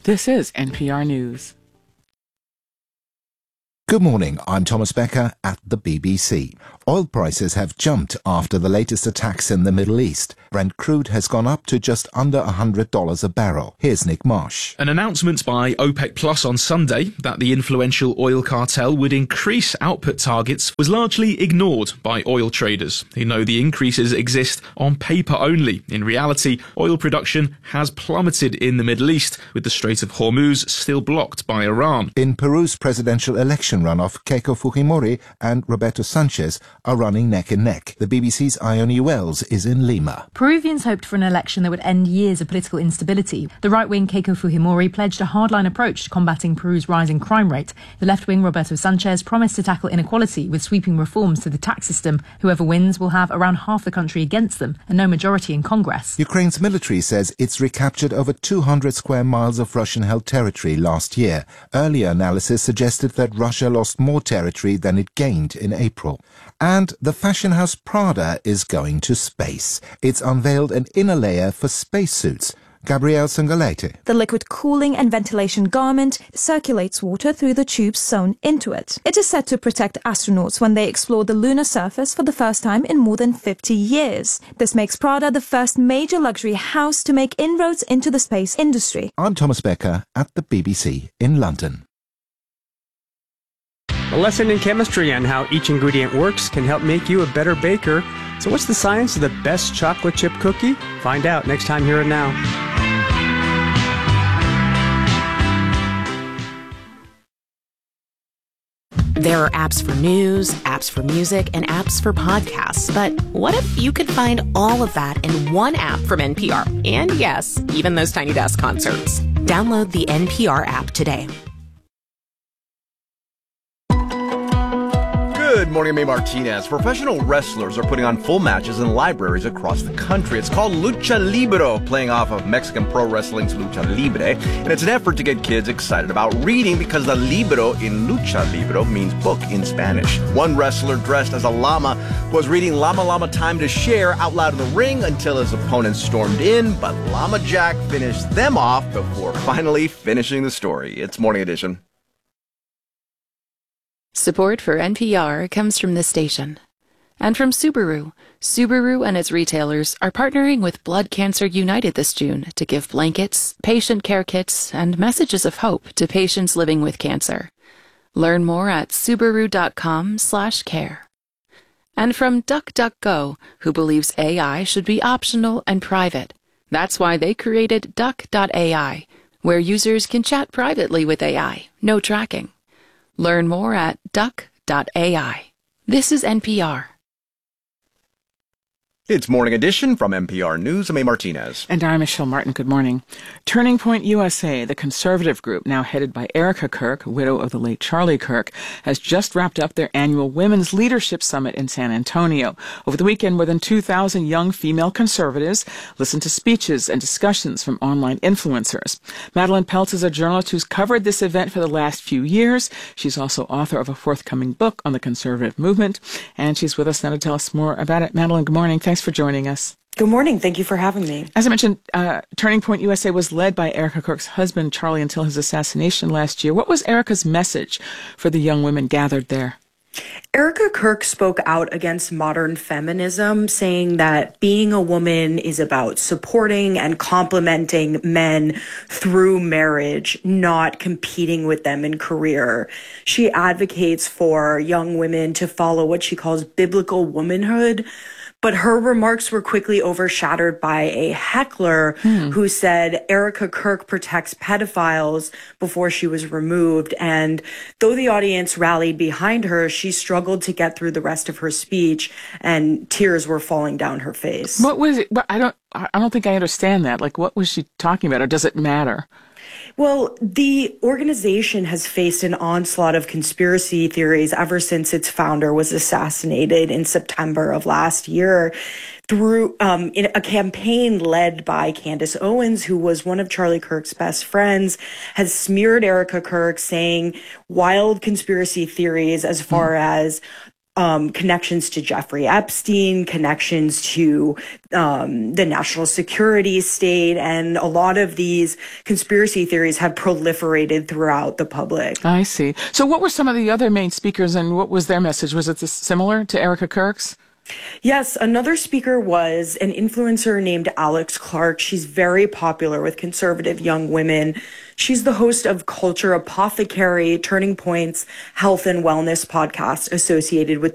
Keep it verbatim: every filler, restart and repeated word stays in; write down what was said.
This is N P R News. Good morning, I'm Thomas Becker at the B B C. Oil prices have jumped after the latest attacks in the Middle East. Brent crude has gone up to just under one hundred dollars a barrel. Here's Nick Marsh. An announcement by OPEC Plus on Sunday that the influential oil cartel would increase output targets was largely ignored by oil traders, who know the increases exist on paper only. In reality, oil production has plummeted in the Middle East, with the Strait of Hormuz still blocked by Iran. In Peru's presidential election runoff, Keiko Fujimori and Roberto Sanchez are running neck and neck. The B B C's Ione Wells is in Lima. Peruvians hoped for an election that would end years of political instability. The right-wing Keiko Fujimori pledged a hardline approach to combating Peru's rising crime rate. The left-wing Roberto Sanchez promised to tackle inequality with sweeping reforms to the tax system. Whoever wins will have around half the country against them and no majority in Congress. Ukraine's military says it's recaptured over two hundred square miles of Russian-held territory last year. Earlier analysis suggested that Russia lost more territory than it gained in April. And the fashion house Prada is going to space. It's unveiled an inner layer for spacesuits. Gabrielle Sangaletti. The liquid cooling and ventilation garment circulates water through the tubes sewn into it. It is set to protect astronauts when they explore the lunar surface for the first time in more than fifty years. This makes Prada the first major luxury house to make inroads into the space industry. I'm Thomas Becker at the B B C in London. A lesson in chemistry on how each ingredient works can help make you a better baker. So what's the science of the best chocolate chip cookie? Find out next time here and Now. There are apps for news, apps for music, and apps for podcasts. But what if you could find all of that in one app from N P R? And yes, even those Tiny Desk concerts. Download the N P R app today. Good morning, I'm May Martinez. Professional wrestlers are putting on full matches in libraries across the country. It's called Lucha Libro, playing off of Mexican pro wrestling's Lucha Libre. And it's an effort to get kids excited about reading because the libro in Lucha Libro means book in Spanish. One wrestler dressed as a llama was reading Llama Llama Time to Share out loud in the ring until his opponents stormed in, but Llama Jack finished them off before finally finishing the story. It's Morning Edition. Support for N P R comes from this station. And from Subaru. Subaru and its retailers are partnering with Blood Cancer United this June to give blankets, patient care kits, and messages of hope to patients living with cancer. Learn more at Subaru.com slash care. And from DuckDuckGo, who believes A I should be optional and private. That's why they created Duck dot A I, where users can chat privately with A I, no tracking. Learn more at Duck dot A I. This is N P R. It's Morning Edition from N P R News. I'm May Martinez. And I'm Michelle Martin. Good morning. Turning Point U S A, the conservative group now headed by Erica Kirk, widow of the late Charlie Kirk, has just wrapped up their annual Women's Leadership Summit in San Antonio. Over the weekend, more than two thousand young female conservatives listened to speeches and discussions from online influencers. Madeline Peltz is a journalist who's covered this event for the last few years. She's also author of a forthcoming book on the conservative movement, and she's with us now to tell us more about it. Madeline, good morning. Thanks for joining us. Good morning. Thank you for having me. As I mentioned, uh, Turning Point U S A was led by Erica Kirk's husband, Charlie, until his assassination last year. What was Erica's message for the young women gathered there? Erica Kirk spoke out against modern feminism, saying that being a woman is about supporting and complementing men through marriage, not competing with them in career. She advocates for young women to follow what she calls biblical womanhood. But her remarks were quickly overshadowed by a heckler hmm. who said Erica Kirk protects pedophiles before she was removed. And though the audience rallied behind her, she struggled to get through the rest of her speech, and tears were falling down her face. What was it? I don't, I don't think I understand that. Like, what was she talking about, or does it matter? Well, the organization has faced an onslaught of conspiracy theories ever since its founder was assassinated in September of last year through um, in a campaign led by Candace Owens, who was one of Charlie Kirk's best friends, has smeared Erica Kirk, saying wild conspiracy theories as far mm. as um, connections to Jeffrey Epstein, connections to um, the national security state, and a lot of these conspiracy theories have proliferated throughout the public. I see. So what were some of the other main speakers, and what was their message? Was it similar to Erica Kirk's? Yes, another speaker was an influencer named Alex Clark. She's very popular with conservative young women. She's the host of Culture Apothecary, Turning Point's health and wellness podcast associated with